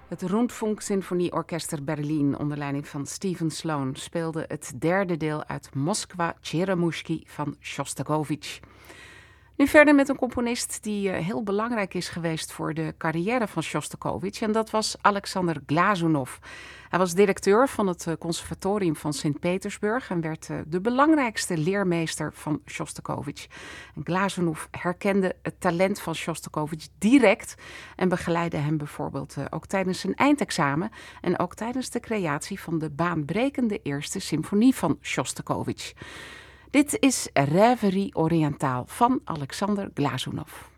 Het Rundfunk Sinfonieorkester Berlin onder leiding van Steven Sloan speelde het derde deel uit Moskwa Tcheremushki van Sjostakovich. Nu verder met een componist die heel belangrijk is geweest voor de carrière van Sjostakovich en dat was Alexander Glazunov. Hij was directeur van het conservatorium van Sint-Petersburg en werd de belangrijkste leermeester van Sjostakovich. En Glazunov herkende het talent van Sjostakovich direct en begeleidde hem bijvoorbeeld ook tijdens zijn eindexamen en ook tijdens de creatie van de baanbrekende eerste symfonie van Sjostakovich. Dit is Rêverie Orientale van Alexander Glazunov.